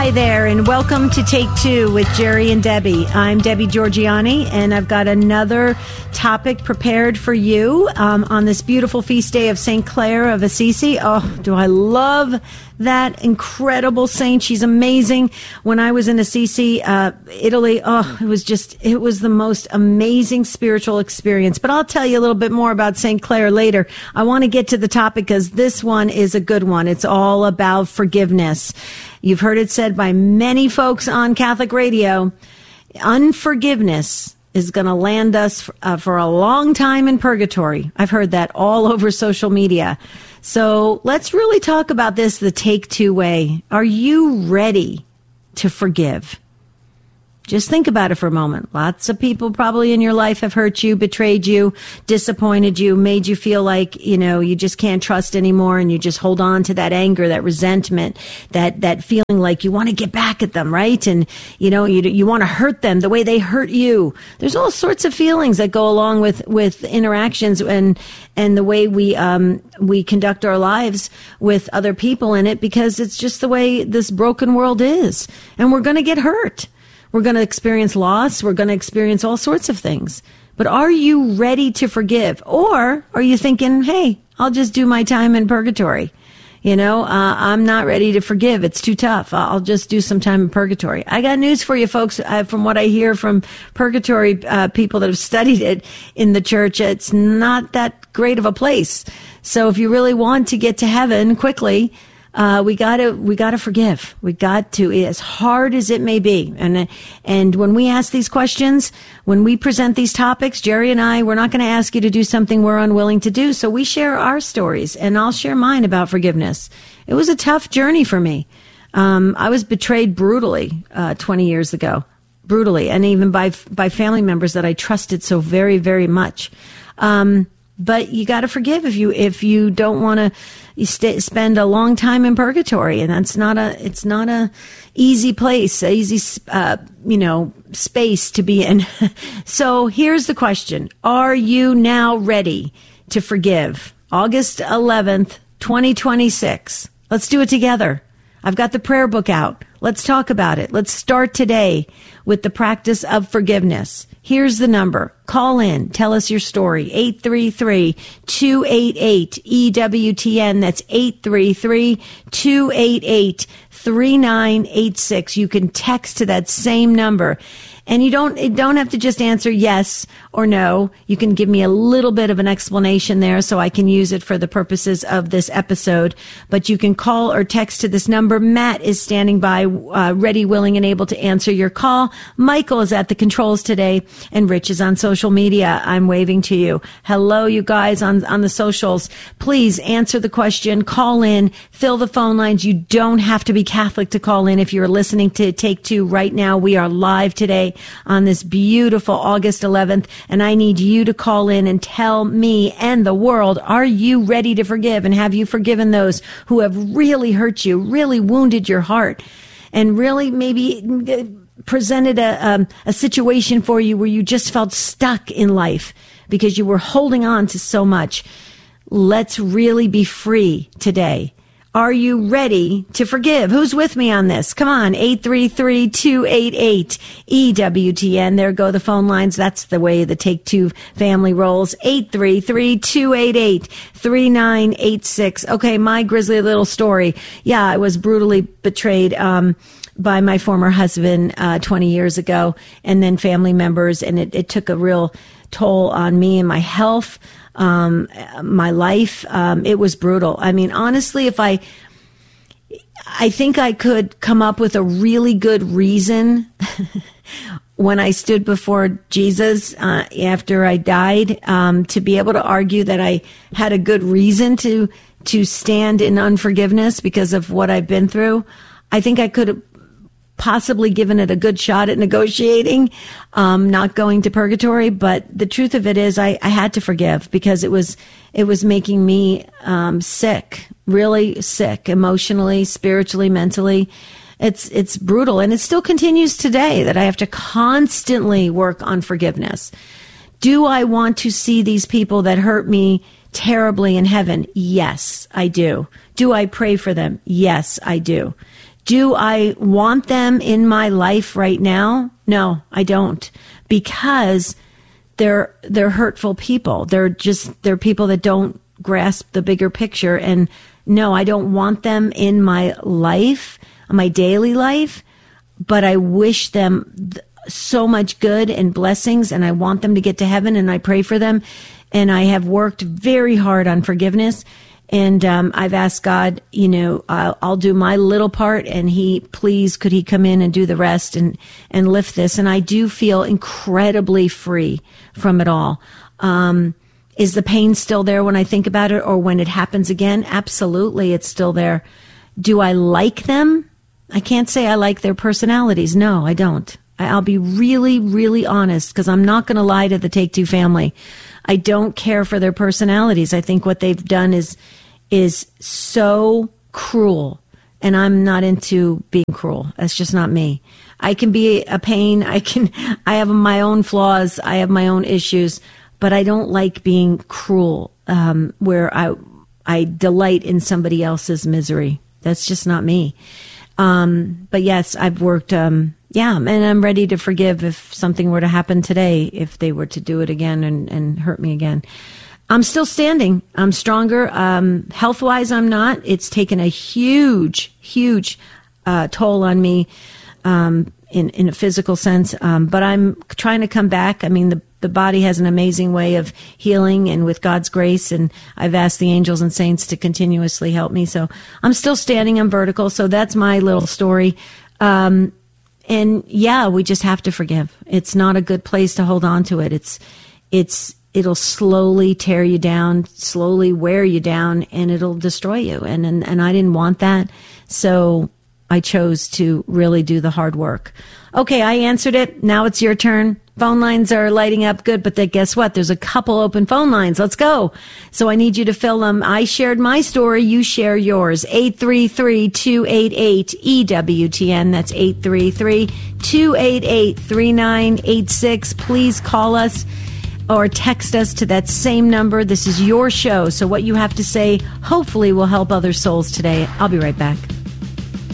Hi there, and welcome to Take Two with Jerry and Debbie. I'm Debbie Georgiani, and I've got another topic prepared for you on this beautiful feast day of St. Clare of Assisi. Oh, do I love that incredible saint. She's amazing. When I was in Assisi, Italy, it was the most amazing spiritual experience. But I'll tell you a little bit more about St. Clare later. I want to get to the topic because this one is a good one. It's all about forgiveness. You've heard it said by many folks on Catholic radio, unforgiveness is going to land us for a long time in purgatory. I've heard that all over social media. So let's really talk about this the Take Two way. Are you ready to forgive? Just think about it for a moment. Lots of people probably in your life have hurt you, betrayed you, disappointed you, made you feel like, you just can't trust anymore, and you just hold on to that anger, that resentment, that feeling like you want to get back at them, right? And, you want to hurt them the way they hurt you. There's all sorts of feelings that go along with interactions and the way we conduct our lives with other people in it, because it's just the way this broken world is. And we're going to get hurt. We're going to experience loss. We're going to experience all sorts of things. But are you ready to forgive? Or are you thinking, hey, I'll just do my time in purgatory? I'm not ready to forgive. It's too tough. I'll just do some time in purgatory. I got news for you, folks. From what I hear from purgatory people that have studied it in the church, it's not that great of a place. So if you really want to get to heaven quickly, we gotta forgive. We got to, as hard as it may be. And when we ask these questions, when we present these topics, Jerry and I, we're not going to ask you to do something we're unwilling to do. So we share our stories, and I'll share mine about forgiveness. It was a tough journey for me. I was betrayed brutally, 20 years ago. Brutally. And even by family members that I trusted so very, very much. But you got to forgive if you don't want to spend a long time in purgatory, and it's not a easy place, easy space to be in. So here's the question: are you now ready to forgive? August 11th, 2026. Let's do it together. I've got the prayer book out. Let's talk about it. Let's start today with the practice of forgiveness. Here's the number. Call in. Tell us your story. 833-288-EWTN. That's 833-288-3986. You can text to that same number. And you don't have to just answer yes or no. You can give me a little bit of an explanation there so I can use it for the purposes of this episode. But you can call or text to this number. Matt is standing by, ready, willing, and able to answer your call. Michael is at the controls today, and Rich is on social media. I'm waving to you. Hello, you guys on the socials. Please answer the question. Call in. Fill the phone lines. You don't have to be Catholic to call in. If you're listening to Take Two right now, we are live today on this beautiful August 11th, and I need you to call in and tell me and the world, are you ready to forgive? And have you forgiven those who have really hurt you, really wounded your heart, and really maybe presented a situation for you where you just felt stuck in life because you were holding on to so much? Let's really be free today. Are you ready to forgive? Who's with me on this? Come on, 833-288-EWTN. There go the phone lines. That's the way the Take Two family rolls. 833-288-3986. Okay, my grisly little story. Yeah, I was brutally betrayed by my former husband 20 years ago, and then family members, and it took a real toll on me and my health. My life, it was brutal. I mean, honestly, I think I could come up with a really good reason when I stood before Jesus, after I died, to be able to argue that I had a good reason to stand in unforgiveness because of what I've been through. I think I could have possibly given it a good shot at negotiating, not going to purgatory. But the truth of it is I had to forgive because it was making me sick, really sick, emotionally, spiritually, mentally. It's brutal. And it still continues today that I have to constantly work on forgiveness. Do I want to see these people that hurt me terribly in heaven? Yes, I do. Do I pray for them? Yes, I do. Do I want them in my life right now? No, I don't, because they're hurtful people. They're people that don't grasp the bigger picture. And no, I don't want them in my life, my daily life, but I wish them so much good and blessings, and I want them to get to heaven, and I pray for them. And I have worked very hard on forgiveness. And I've asked God, I'll do my little part, and could he come in and do the rest and lift this? And I do feel incredibly free from it all. Is the pain still there when I think about it, or when it happens again? Absolutely, it's still there. Do I like them? I can't say I like their personalities. No, I don't. I'll be really, really honest, because I'm not going to lie to the Take-Two family. I don't care for their personalities. I think what they've done is so cruel, and I'm not into being cruel. That's just not me. I can be a pain. I have my own flaws. I have my own issues, but I don't like being cruel, where I delight in somebody else's misery. That's just not me. But yes, I've worked, and I'm ready to forgive if something were to happen today, if they were to do it again and hurt me again. I'm still standing. I'm stronger. Health-wise, I'm not. It's taken a huge, huge toll on me in a physical sense. But I'm trying to come back. I mean, the body has an amazing way of healing, and with God's grace, and I've asked the angels and saints to continuously help me. So I'm still standing. I'm vertical. So that's my little story. And yeah, we just have to forgive. It's not a good place to hold on to it. It'll slowly tear you down, slowly wear you down, and it'll destroy you. And I didn't want that. So I chose to really do the hard work. Okay, I answered it. Now it's your turn. Phone lines are lighting up good, but guess what? There's a couple open phone lines. Let's go. So I need you to fill them. I shared my story. You share yours. 833-288-EWTN. That's 833-288-3986. Please call us or text us to that same number. This is your show. So what you have to say hopefully will help other souls today. I'll be right back.